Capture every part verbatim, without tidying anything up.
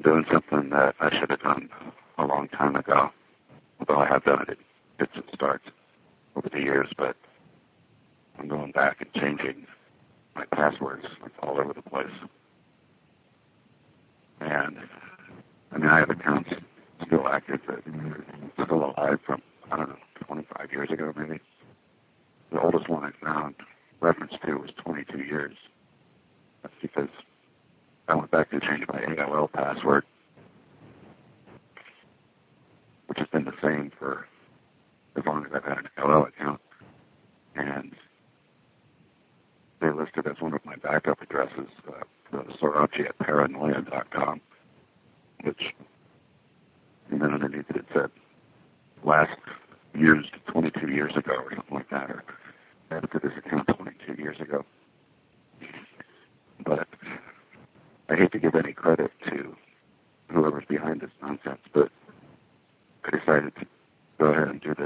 doing something that I should have done a long time ago. Although I have done it at bits and starts over the years, but I'm going back and changing my passwords like all over the place. And I mean, I have accounts still active that are still alive from, I don't know, twenty-five years ago maybe. The oldest one I found reference to was twenty-two years. That's because I went back to change my A O L password, which has been the same for as long as I've had an A O L account. And they listed as one of my backup addresses, uh, the Sorachi at paranoia dot com, which, and then underneath it, it said last used twenty-two years ago or something like that, or added to this account twenty-two years ago. But I hate to give any credit to whoever's behind this nonsense, but I decided to go ahead and do this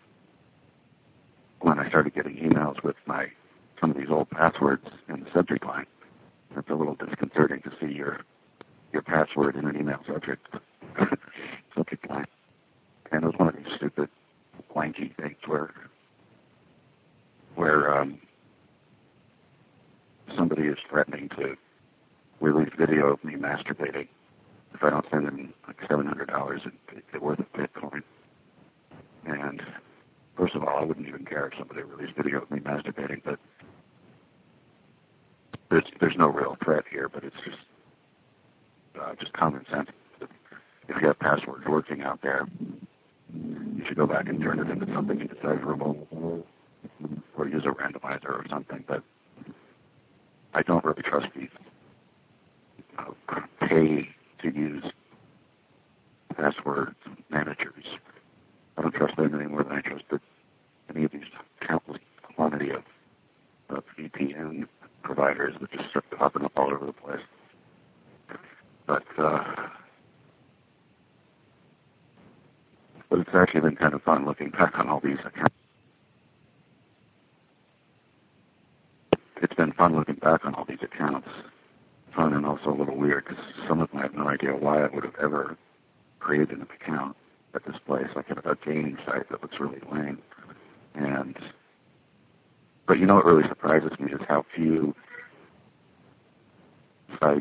when I started getting emails with my some of these old passwords in the subject line. It's a little disconcerting to see your your password in an email subject subject line. And it was one of these stupid blanky things where where um, somebody is threatening to release video of me masturbating if I don't send them like seven hundred dollars worth of Bitcoin. And first of all, I wouldn't even care if somebody released video of me masturbating, but there's there's no real threat here, but it's just uh, just common sense. If you have passwords working out there, you should go back and turn it into something indecipherable, or use a randomizer or something. But I don't really trust these uh, pay-to-use password managers. I don't trust them any more than I trust any of these countless quantity of, of V P N providers that just start popping up all over the place. But uh, but it's actually been kind of fun looking back on all these accounts. It's been fun looking back on all these accounts. Fun and also a little weird because some of them I have no idea why I would have ever created an account at this place, like a, a gaming site that looks really lame. And but you know what really surprises me is how few sites.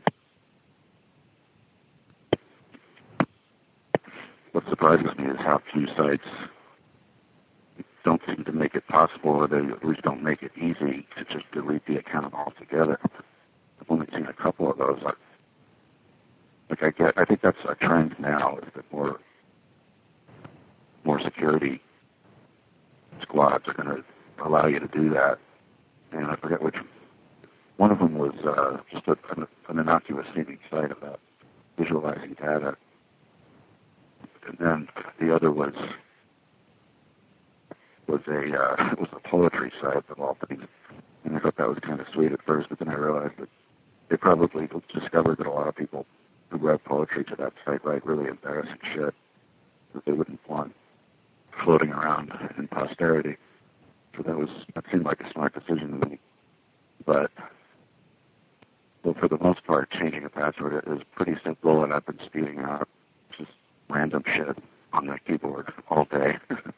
What surprises me is how few sites don't seem to make it possible, or they at least don't make it easy to just delete the account altogether. I've only seen a couple of those. Like, like I get, I think that's a trend now. Is that more more security squads are going to allow you to do that? And I forget which. One of them was uh, just a, an, an innocuous-seeming site about visualizing data, and then the other was was a uh, was a poetry site of all things. And I thought that was kind of sweet at first, but then I realized that they probably discovered that a lot of people who read poetry to that site write really embarrassing shit that they wouldn't want floating around in posterity. So that was that seemed like a smart decision to me. But well, for the most part, changing a password is pretty simple, and I've been spewing out just random shit on my keyboard all day.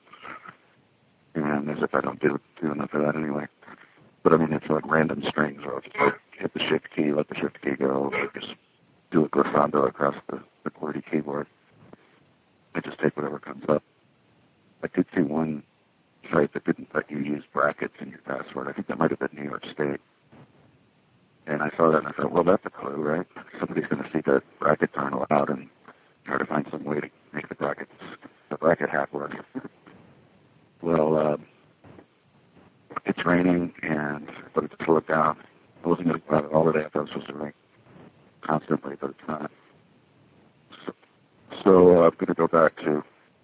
And as if I don't do, do enough of that anyway. But I mean, it's like random strings where I'll just like, hit the shift key, let the shift key go, or just do a glissando across the, the QWERTY keyboard. I just take whatever comes up. I did see one site that didn't let you use brackets in your password. I think that might have been New York State. And I saw that and I thought, well, that's a clue, right? Somebody's going to see that brackets aren't allowed and try to find some way to make the brackets, the bracket hack work. Well, uh, it's raining, and but it's slowed down. I wasn't going to go out all the day. I thought it was supposed to rain constantly, but it's not. So, so uh, I'm going to go back to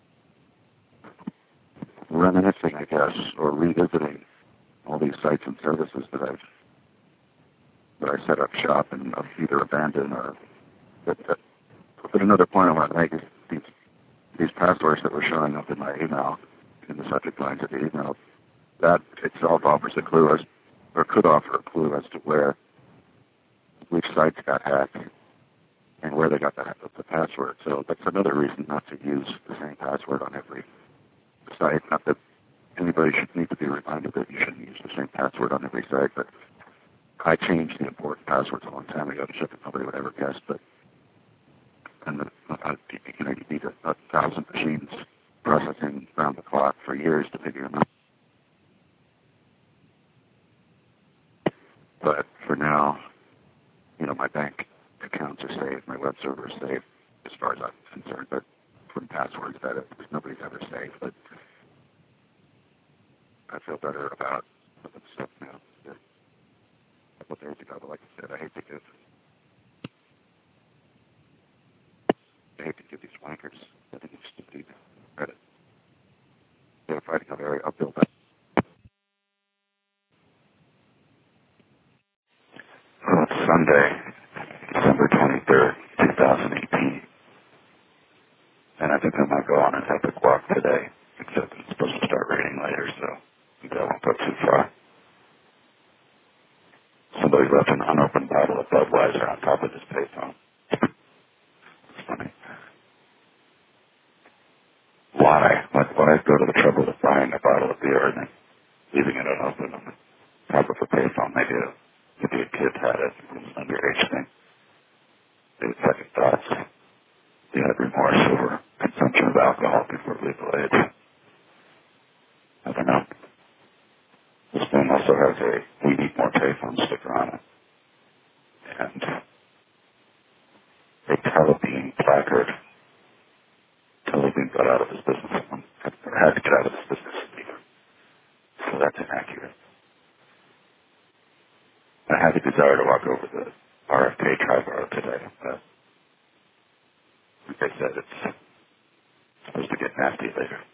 reminiscing, I guess, or revisiting all these sites and services that I've that I set up shop and I've either abandoned or. But, but, but another point I want to make is these these passwords that were showing up in my email, in the subject lines of the email, that itself offers a clue as, or could offer a clue as to where, which sites got hacked. and where they got the, the password. So that's another reason not to use the same password on every site. Not that anybody should need to be reminded that you shouldn't use the same password on every site, but I changed the important passwords a long time ago to shit that nobody would ever guess. But and the, uh, you know, you need a, a thousand machines processing around the clock for years to figure them out. But for now, you know, my bank accounts are saved, my web server is saved, as far as I'm concerned. But from passwords, that is, nobody's ever safe. But I feel better about the stuff now. A couple days ago, but like I said, I hate to give, I hate to give these wankers, I think it's stupid credit. They're fighting a very uphill battle. Well, it's Sunday, December twenty-third, twenty eighteen, and I think I might go on an epic walk today, except it's supposed to start raining later, so maybe I won't go too far. Somebody left an unopened bottle of Budweiser on top of his payphone. It's funny. Why? Why, why go to the trouble of buying a bottle of beer and then leaving it unopened on the top of a payphone? Maybe a, maybe a kid had it. It was an underage thing. They had second thoughts. They had remorse over consumption of alcohol before legal age. I don't know. This thing also has a "We Need More Payphone" sticker on it. And a Telebean placard. Telebean got out of his business. Or had to get out of his business. So that's inaccurate. I had the desire to walk over the R F K Tri-Borough today, but like I said, it's supposed to get nasty later.